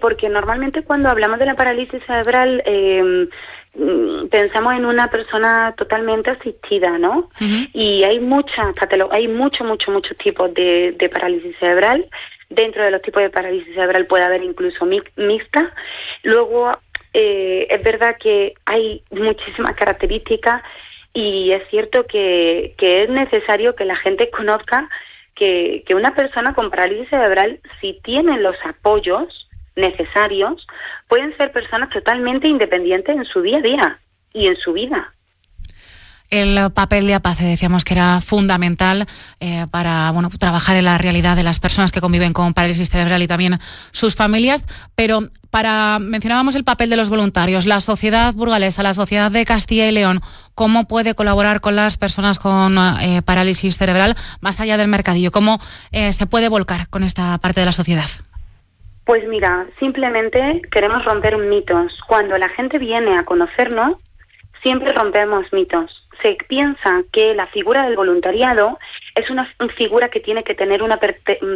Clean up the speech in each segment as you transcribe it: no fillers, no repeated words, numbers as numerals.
porque normalmente cuando hablamos de la parálisis cerebral pensamos en una persona totalmente asistida, ¿no? Uh-huh. Y hay muchos tipos de parálisis cerebral. Dentro de los tipos de parálisis cerebral puede haber incluso mixta. Luego, es verdad que hay muchísimas características y es cierto que es necesario que la gente conozca que una persona con parálisis cerebral, si tiene los apoyos necesarios, pueden ser personas totalmente independientes en su día a día y en su vida. El papel de APACE decíamos que era fundamental para trabajar en la realidad de las personas que conviven con parálisis cerebral y también sus familias, pero mencionábamos el papel de los voluntarios, la sociedad burgalesa, la sociedad de Castilla y León, ¿cómo puede colaborar con las personas con parálisis cerebral más allá del mercadillo? ¿Cómo se puede volcar con esta parte de la sociedad? Pues mira, simplemente queremos romper mitos. Cuando la gente viene a conocernos, siempre rompemos mitos. Se piensa que la figura del voluntariado es una figura que tiene que tener una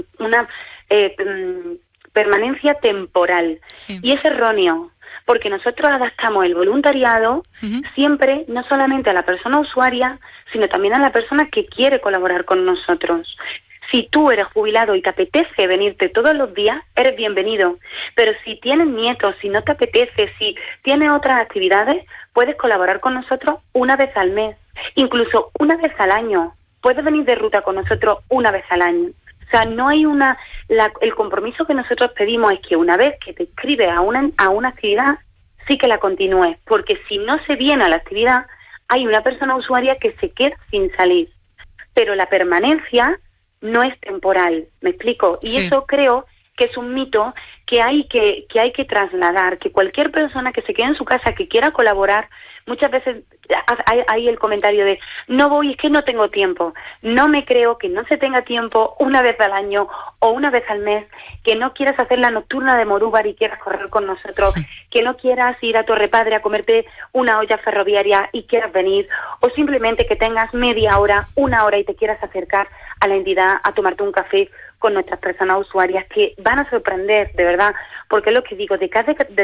permanencia temporal. Sí. Y es erróneo, porque nosotros adaptamos el voluntariado siempre, no solamente a la persona usuaria, sino también a la persona que quiere colaborar con nosotros. Si tú eres jubilado y te apetece venirte todos los días, eres bienvenido. Pero si tienes nietos, si no te apetece, si tienes otras actividades, puedes colaborar con nosotros una vez al mes, incluso una vez al año. Puedes venir de ruta con nosotros una vez al año. O sea, no hay el compromiso que nosotros pedimos es que una vez que te inscribes a una actividad, sí que la continúes. Porque si no se viene a la actividad, hay una persona usuaria que se queda sin salir. Pero la permanencia no es temporal, ¿me explico? Y sí. Eso creo que es un mito que hay que trasladar, que cualquier persona que se quede en su casa, que quiera colaborar, muchas veces hay el comentario de no voy, es que no tengo tiempo. No me creo que no se tenga tiempo una vez al año o una vez al mes, que no quieras hacer la nocturna de Morúbar y quieras correr con nosotros, que no quieras ir a Torre Padre a comerte una olla ferroviaria y quieras venir, o simplemente que tengas media hora, una hora y te quieras acercar a la entidad a tomarte un café con nuestras personas usuarias, que van a sorprender, de verdad, porque es lo que digo, detrás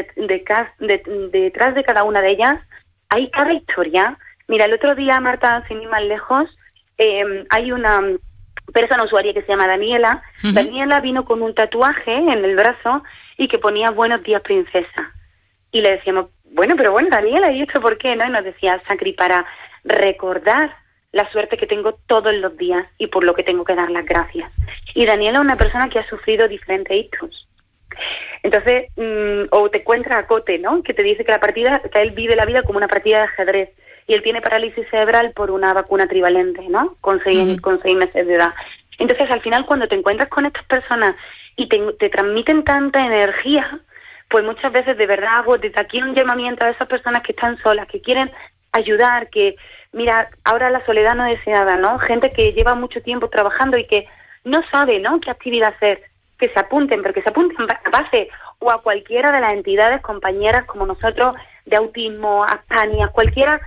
de cada una de ellas hay cada historia. Mira, el otro día, Marta, sin ir más lejos, hay una persona usuaria que se llama Daniela. Uh-huh. Daniela vino con un tatuaje en el brazo y que ponía buenos días, princesa. Y le decíamos, bueno, Daniela, ¿y esto por qué? ¿No? Y nos decía, Sacri, para recordar la suerte que tengo todos los días y por lo que tengo que dar las gracias. Y Daniela es una persona que ha sufrido diferentes hitos. Entonces, o te encuentras a Cote, ¿no? Que te dice que que él vive la vida como una partida de ajedrez y él tiene parálisis cerebral por una vacuna trivalente, ¿no? Con 6 meses de edad. Entonces, al final, cuando te encuentras con estas personas y te transmiten tanta energía, pues muchas veces de verdad hago desde aquí un llamamiento a esas personas que están solas, que quieren ayudar, que mira, ahora la soledad no deseada, ¿no? Gente que lleva mucho tiempo trabajando y que no sabe, ¿no?, qué actividad hacer, que se apunten, pero que se apunten a base o a cualquiera de las entidades compañeras como nosotros de autismo, Aspania, cualquiera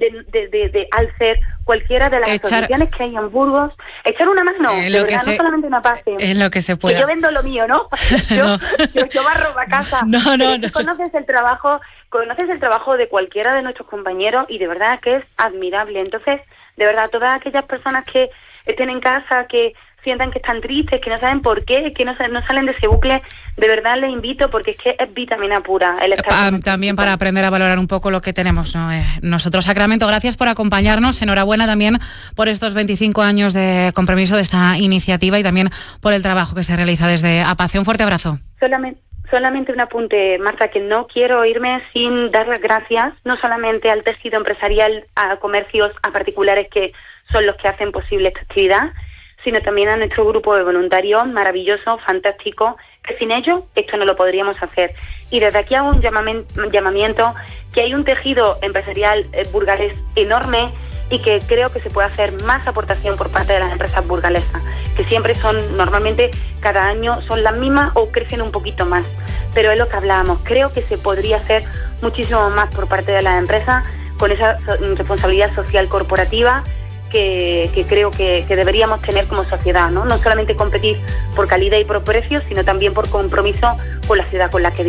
de Alcer, cualquiera de las asociaciones que hay en Burgos, echar una mano, de verdad, no solamente una pase. En lo que se pueda. Que yo vendo lo mío, ¿no? Yo barro la casa. No. Conoces el trabajo de cualquiera de nuestros compañeros y de verdad que es admirable. Entonces, de verdad, todas aquellas personas que estén en casa, que sientan que están tristes, que no saben por qué, que no salen de ese bucle, de verdad les invito porque es que es vitamina pura el estar también para aprender a valorar un poco lo que tenemos, ¿no? Nosotros. Sacramento, gracias por acompañarnos, enhorabuena también por estos 25 años de compromiso de esta iniciativa y también por el trabajo que se realiza desde APACE. Un fuerte abrazo. Solamente un apunte, Marta, que no quiero irme sin dar las gracias, no solamente al tejido empresarial, a comercios, a particulares que son los que hacen posible esta actividad, sino también a nuestro grupo de voluntarios maravilloso, fantástico, que sin ellos esto no lo podríamos hacer. Y desde aquí hago un llamamiento, que hay un tejido empresarial burgalés enorme y que creo que se puede hacer más aportación por parte de las empresas burgalesas, que siempre son, normalmente cada año son las mismas o crecen un poquito más. Pero es lo que hablábamos, creo que se podría hacer muchísimo más por parte de las empresas con esa responsabilidad social corporativa que creo que deberíamos tener como sociedad, ¿no? No solamente competir por calidad y por precio, sino también por compromiso con la ciudad con la que vivimos.